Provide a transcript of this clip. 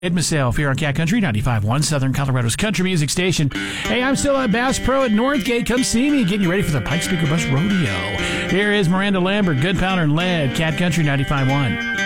Ed myself here on Cat Country 95.1, Southern Colorado's country music station. Hey, I'm still at Bass Pro at Northgate. Come see me, getting you ready for the Pike Speaker Bus Rodeo. Here is Miranda Lambert, Good Powder and Lead, Cat Country 95.1.